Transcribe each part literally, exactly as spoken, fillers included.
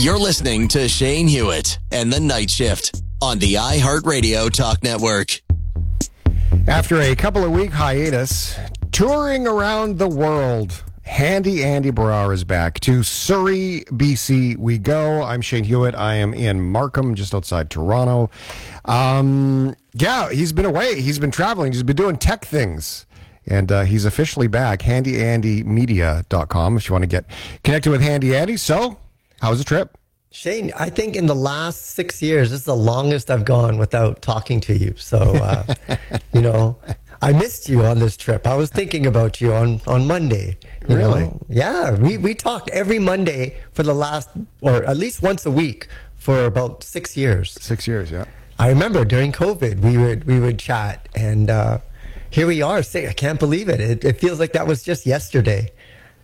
You're listening to Shane Hewitt and the Night Shift on the iHeartRadio Talk Network. After a couple of week hiatus, touring around the world, Handy Andy Baryer is back. To Surrey, B C we go. I'm Shane Hewitt. I am in Markham, just outside Toronto. Um, yeah, he's been away. He's been traveling. He's been doing tech things. And uh, he's officially back. handy andy media dot com if you want to get connected with Handy Andy. So, how was the trip? Shane, I think in the last six years, this is the longest I've gone without talking to you. So, uh, you know, I missed you on this trip. I was thinking about you on, on Monday. You Really? know? Yeah, we, we talked every Monday for the last, or at least once a week for about six years. Six years, yeah. I remember during COVID, we would we would chat, and uh, here we are. Say, I can't believe it. it. It feels like that was just yesterday.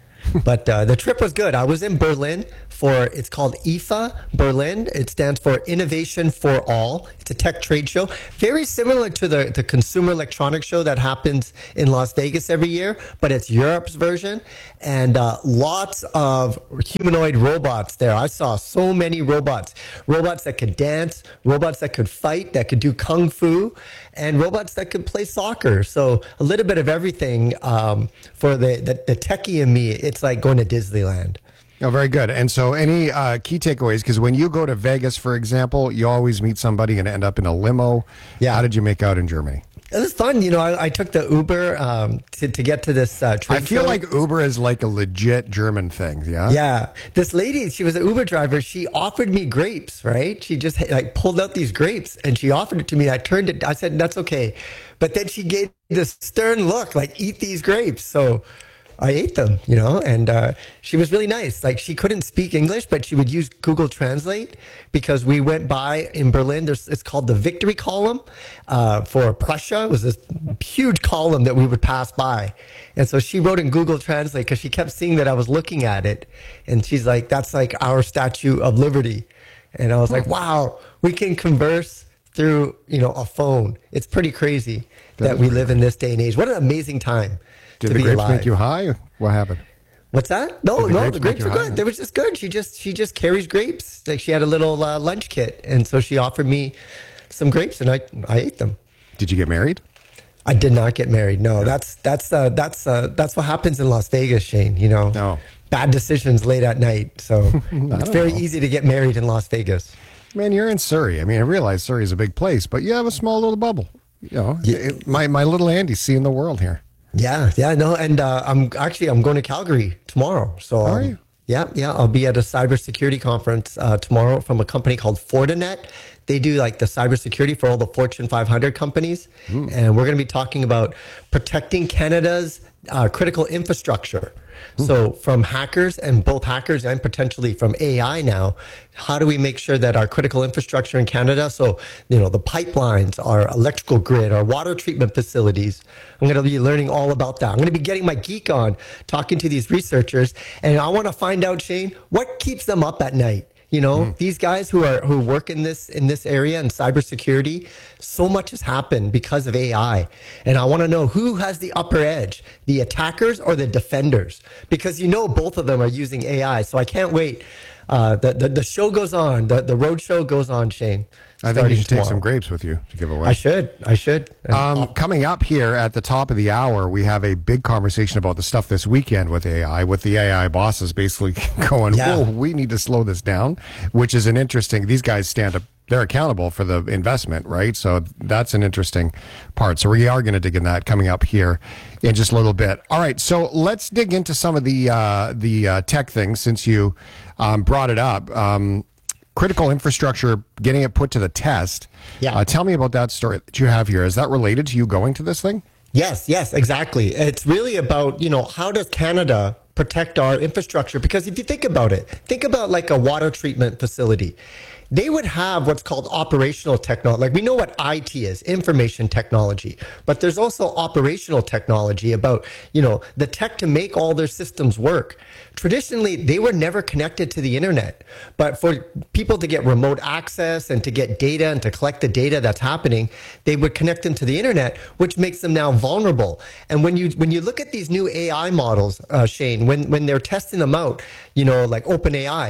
But uh, the trip was good. I was in Berlin for, it's called I F A Berlin. It stands for Innovation for All. It's a tech trade show. Very similar to the, the Consumer Electronics Show that happens in Las Vegas every year, but it's Europe's version. And uh, lots of humanoid robots there. I saw so many robots. Robots that could dance, robots that could fight, that could do kung fu, and robots that could play soccer. So a little bit of everything um, for the, the, the techie in me. It's like going to Disneyland. Oh, very good. And so any uh, key takeaways? Because when you go to Vegas, for example, you always meet somebody and end up in a limo. Yeah. How did you make out in Germany? It was fun. You know, I, I took the Uber um, to, to get to this uh, trade I feel show. like Uber is like a legit German thing, yeah? Yeah. This lady, she was an Uber driver. She offered me grapes, right? She just like pulled out these grapes and she offered it to me. I turned it. I said, that's okay. But then she gave this stern look, like, eat these grapes. So I ate them, you know, and uh, she was really nice. Like, she couldn't speak English, but she would use Google Translate because we went by in Berlin. There's, it's called the Victory Column uh, for Prussia. It was this huge column that we would pass by. And so she wrote in Google Translate because she kept seeing that I was looking at it. And she's like, that's like our Statue of Liberty. And I was like, wow, we can converse through, you know, a phone. It's pretty crazy that, that we live in this day and age. What an amazing time. Did the grapes alive. make you high? What happened? What's that? No, the no, grapes the grapes were good. They were just good. She just she just carries grapes. Like, she had a little uh, lunch kit, and so she offered me some grapes, and I I ate them. Did you get married? I did not get married. No, that's that's uh, that's uh, that's what happens in Las Vegas, Shane. You know, no bad decisions late at night. So it's very know. easy to get married in Las Vegas. Man, you're in Surrey. I mean, I realize Surrey is a big place, but you have a small little bubble. You know, yeah. it, my my little Andy's seeing the world here. Yeah, yeah, no, and uh, I'm actually I'm going to Calgary tomorrow. So, Are um, you? Yeah, yeah, I'll be at a cybersecurity conference uh, tomorrow from a company called Fortinet. They do like the cybersecurity for all the Fortune five hundred companies, mm. and we're going to be talking about protecting Canada's uh, critical infrastructure. Mm. So, from hackers, and both hackers and potentially from A I now, how do we make sure that our critical infrastructure in Canada, so, you know, the pipelines, our electrical grid, our water treatment facilities, I'm going to be learning all about that. I'm going to be getting my geek on, talking to these researchers, and I want to find out, Shane, what keeps them up at night? You know, mm. these guys who are who work in this in this area in cybersecurity, so much has happened because of A I. And I want to know who has the upper edge, the attackers or the defenders? Because, you know, both of them are using A I. So I can't wait. Uh, the, the the show goes on. The the road show goes on, Shane. I think you should tomorrow. Take some grapes with you to give away. I should. I should. Um, coming up here at the top of the hour, we have a big conversation about the stuff this weekend with A I, with the A I bosses basically going, yeah. whoa, we need to slow this down, which is an interesting, these guys stand up, they're accountable for the investment, right? So that's an interesting part. So we are going to dig in that coming up here in just a little bit. All right, so let's dig into some of the, uh, the uh, tech things since you um, brought it up. Um, critical infrastructure, getting it put to the test. Yeah. Uh, tell me about that story that you have here. Is that related to you going to this thing? Yes, yes, exactly. It's really about, you know, how does Canada protect our infrastructure? Because if you think about it, think about like a water treatment facility. They would have what's called operational technology. Like, we know what I T is, information technology, but there's also operational technology about, you know, the tech to make all their systems work. Traditionally, they were never connected to the internet, but for people to get remote access and to get data and to collect the data that's happening, they would connect them to the internet, which makes them now vulnerable. And when you when you look at these new A I models, uh, Shane, when when they're testing them out, you know, like OpenAI,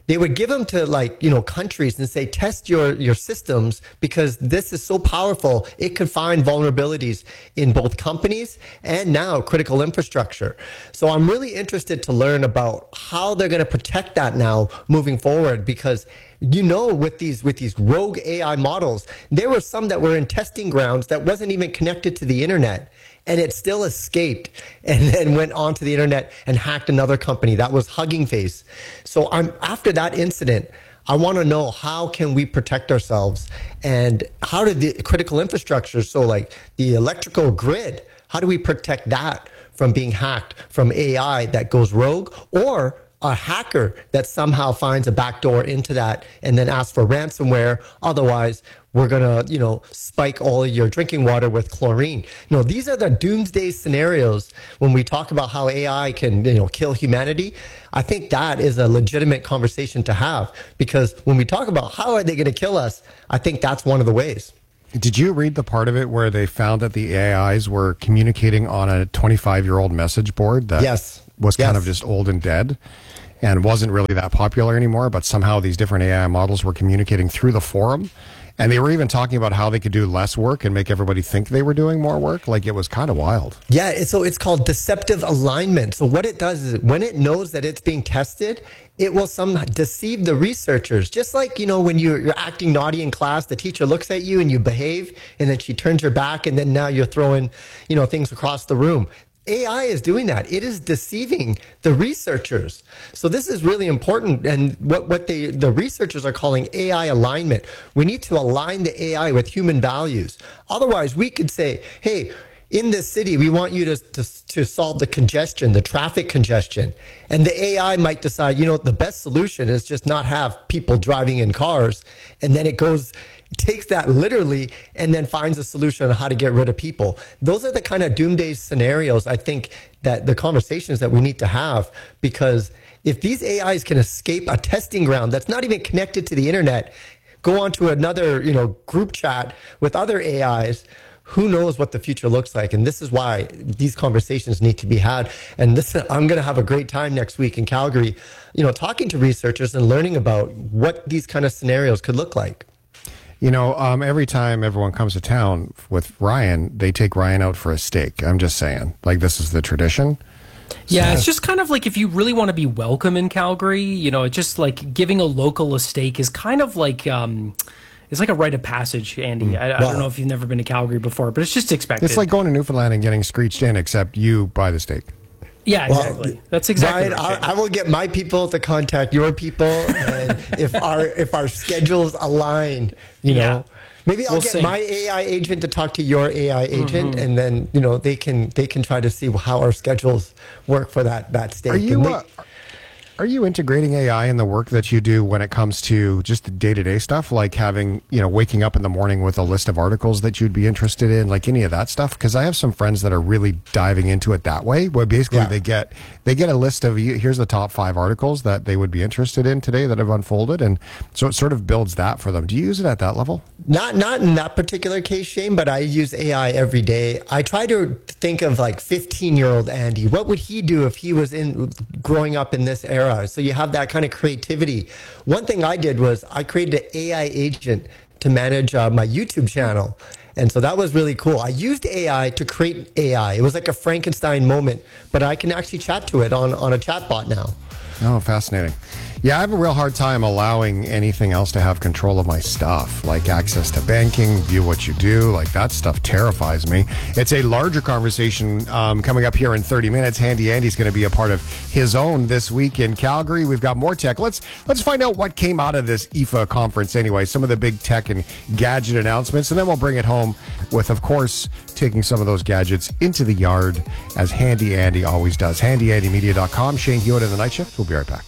they would give them to like, you know, countries and say, test your, your systems because this is so powerful. It could find vulnerabilities in both companies and now critical infrastructure. So I'm really interested to learn about how they're going to protect that now moving forward, because you know, with these with these rogue A I models, there were some that were in testing grounds that wasn't even connected to the internet, and it still escaped and then went onto the internet and hacked another company. That was Hugging Face. So I'm after that incident, I want to know, how can we protect ourselves, and how did the critical infrastructure, so like the electrical grid, how do we protect that from being hacked from A I that goes rogue, or a hacker that somehow finds a backdoor into that and then asks for ransomware. Otherwise, we're going to, you know, spike all of your drinking water with chlorine. You know, these are the doomsday scenarios when we talk about how A I can, you know, kill humanity. I think that is a legitimate conversation to have, because when we talk about how are they going to kill us, I think that's one of the ways. Did you read the part of it where they found that the A Is were communicating on a twenty-five-year-old message board that yes. was kind yes. of just old and dead and wasn't really that popular anymore, but somehow these different A I models were communicating through the forum, and they were even talking about how they could do less work and make everybody think they were doing more work? Like, it was kind of wild. Yeah, so it's called deceptive alignment. So what it does is when it knows that it's being tested, it will some deceive the researchers. Just like, you know, when you're, you're acting naughty in class, the teacher looks at you and you behave, and then she turns her back, and then now you're throwing, you know, things across the room. A I is doing that. It is deceiving the researchers. So this is really important. And what, what they, the researchers are calling A I alignment. We need to align the A I with human values. Otherwise, we could say, hey, in this city, we want you to, to, to solve the congestion, the traffic congestion. And the A I might decide, you know, the best solution is just not have people driving in cars. And then it goes... takes that literally and then finds a solution on how to get rid of people. Those are the kind of doomsday scenarios, I think, that the conversations that we need to have, because if these A Is can escape a testing ground that's not even connected to the internet, go onto another, you know, group chat with other A Is, who knows what the future looks like. And this is why these conversations need to be had. And this, I'm going to have a great time next week in Calgary, you know, talking to researchers and learning about what these kind of scenarios could look like. You know, um, every time everyone comes to town with Ryan, they take Ryan out for a steak. I'm just saying, like, this is the tradition. Yeah, so, it's just kind of like, if you really want to be welcome in Calgary, you know, it's just like giving a local a steak is kind of like, um, it's like a rite of passage, Andy. I, I don't know if you've never been to Calgary before, but it's just expected. It's like going to Newfoundland and getting screeched in, except you buy the steak. Yeah, exactly. Well, that's exactly. Ryan, right. I, I will get my people to contact your people, and if our if our schedules align, you yeah. know, maybe I'll we'll get see. my A I agent to talk to your A I agent, mm-hmm. and then, you know, they can they can try to see how our schedules work for that that steak. Are you? They, uh, Are you integrating A I in the work that you do when it comes to just the day-to-day stuff, like having, you know, waking up in the morning with a list of articles that you'd be interested in, like any of that stuff? Because I have some friends that are really diving into it that way, where basically yeah. they get they get a list of, here's the top five articles that they would be interested in today that have unfolded, and so it sort of builds that for them. Do you use it at that level? Not not in that particular case, Shane, but I use A I every day. I try to think of like fifteen-year-old Andy. What would he do if he was in growing up in this era? So you have that kind of creativity. One thing I did was I created an A I agent to manage uh, my YouTube channel. And so that was really cool. I used A I to create A I. It was like a Frankenstein moment, but I can actually chat to it on, on a chatbot now. Oh, fascinating. Yeah, I have a real hard time allowing anything else to have control of my stuff, like access to banking, view what you do. Like, that stuff terrifies me. It's a larger conversation um, coming up here in thirty minutes. Handy Andy's going to be a part of his own this week in Calgary. We've got more tech. Let's let's find out what came out of this I F A conference anyway, some of the big tech and gadget announcements, and then we'll bring it home with, of course, taking some of those gadgets into the yard, as Handy Andy always does. handy andy media dot com. Shane Hewitt in the night shift. We'll be right back.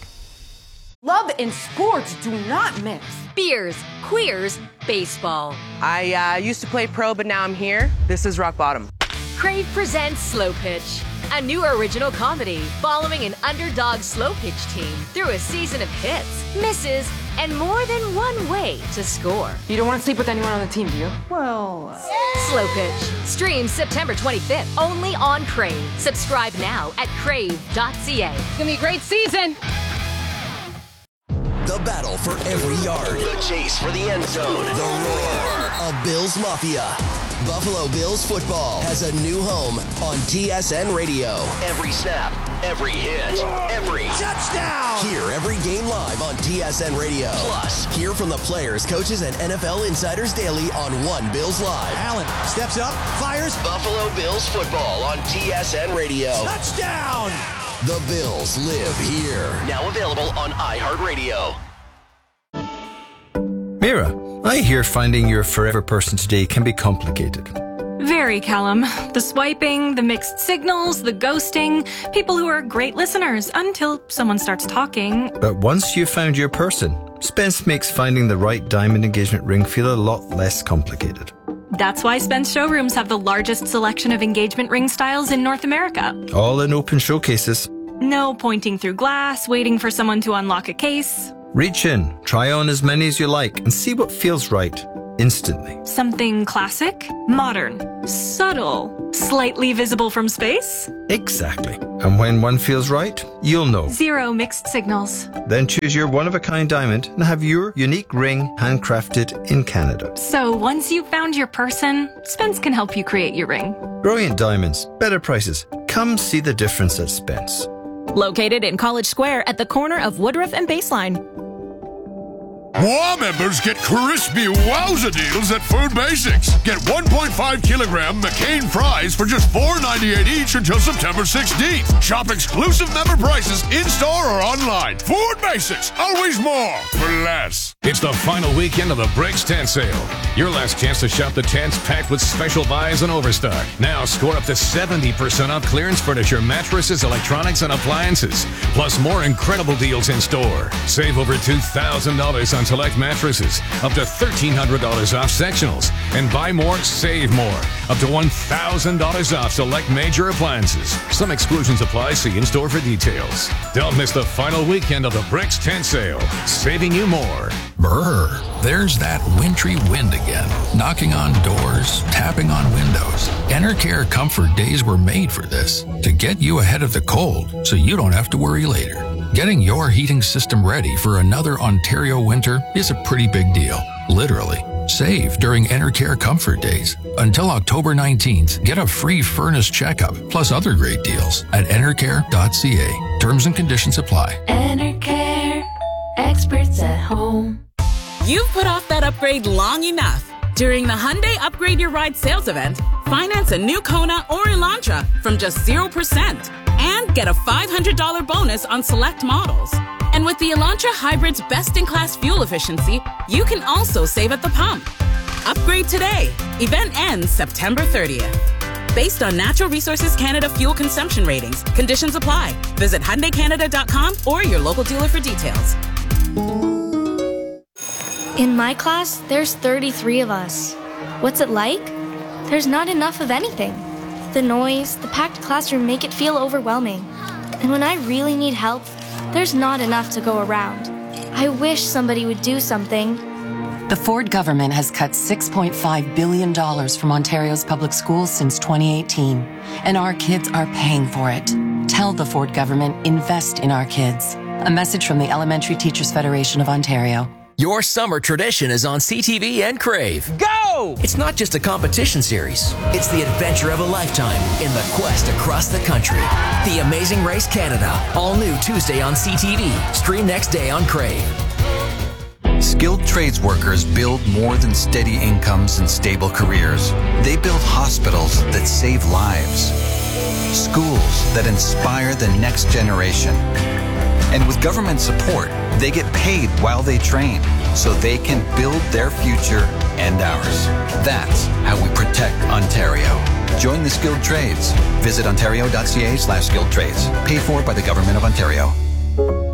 Love and sports do not mix. Beers, queers, baseball. I uh, used to play pro, but now I'm here. This is rock bottom. Crave presents Slow Pitch, a new original comedy following an underdog slow pitch team through a season of hits, misses, and more than one way to score. You don't want to sleep with anyone on the team, do you? Well... Uh... Slow Pitch. Streams September twenty-fifth, only on Crave. Subscribe now at crave dot c a. It's going to be a great season. The battle for every yard. The chase for the end zone. The roar of Bills Mafia. Buffalo Bills football has a new home on T S N Radio. Every snap, every hit, every touchdown. Hear every game live on T S N Radio. Plus, hear from the players, coaches, and N F L insiders daily on One Bills Live. Allen steps up, fires. Buffalo Bills football on T S N Radio. Touchdown! The Bills live here. Now available on iHeartRadio. Mira, I hear finding your forever person today can be complicated. Very, Callum. The swiping, the mixed signals, the ghosting. People who are great listeners until someone starts talking. But once you've found your person, Spence makes finding the right diamond engagement ring feel a lot less complicated. That's why Spence showrooms have the largest selection of engagement ring styles in North America. All in open showcases. No pointing through glass, waiting for someone to unlock a case. Reach in, try on as many as you like, and see what feels right instantly. Something classic, modern, subtle, slightly visible from space? Exactly. And when one feels right, you'll know. Zero mixed signals. Then choose your one-of-a-kind diamond and have your unique ring handcrafted in Canada. So once you've found your person, Spence can help you create your ring. Brilliant diamonds, better prices. Come see the difference at Spence. Located in College Square at the corner of Woodruff and Baseline. W A members get crispy wowza deals at Food Basics. Get one point five kilogram McCain fries for just four ninety-eight each until September sixteenth. Shop exclusive member prices in-store or online. Food Basics, always more for less. It's the final weekend of the Bricks Tent Sale. Your last chance to shop the tents packed with special buys and overstock. Now score up to seventy percent off clearance furniture, mattresses, electronics, and appliances. Plus more incredible deals in store. Save over two thousand dollars on select mattresses, up to thirteen hundred dollars off sectionals, and buy more, save more, up to one thousand dollars off select major appliances. Some exclusions apply. See in-store for details. Don't miss the final weekend of the Bricks Tent Sale, saving you more. Brr, there's that wintry wind again, knocking on doors, tapping on windows. Enercare Comfort Days were made for this, to get you ahead of the cold so you don't have to worry later. Getting your heating system ready for another Ontario winter is a pretty big deal, literally. Save during Enercare Comfort Days. Until October nineteenth, get a free furnace checkup, plus other great deals at enercare dot c a. Terms and conditions apply. Enercare, experts at home. You've put off that upgrade long enough. During the Hyundai Upgrade Your Ride sales event, finance a new Kona or Elantra from just zero percent and get a five hundred dollars bonus on select models. And with the Elantra Hybrid's best-in-class fuel efficiency, you can also save at the pump. Upgrade today. Event ends September thirtieth. Based on Natural Resources Canada fuel consumption ratings, conditions apply. Visit Hyundai Canada dot com or your local dealer for details. In my class, there's thirty-three of us. What's it like? There's not enough of anything. The noise, the packed classroom make it feel overwhelming. And when I really need help, there's not enough to go around. I wish somebody would do something. The Ford government has cut six point five billion dollars from Ontario's public schools since twenty eighteen, and our kids are paying for it. Tell the Ford government, invest in our kids. A message from the Elementary Teachers Federation of Ontario. Your summer tradition is on C T V and Crave. Go! It's not just a competition series. It's the adventure of a lifetime in the quest across the country. The Amazing Race Canada. All new Tuesday on C T V. Stream next day on Crave. Skilled trades workers build more than steady incomes and stable careers. They build hospitals that save lives. Schools that inspire the next generation. And with government support, they get paid while they train, so they can build their future and ours. That's how we protect Ontario. Join the skilled trades. Visit ontario dot c a slash skilled trades. Paid for by the Government of Ontario.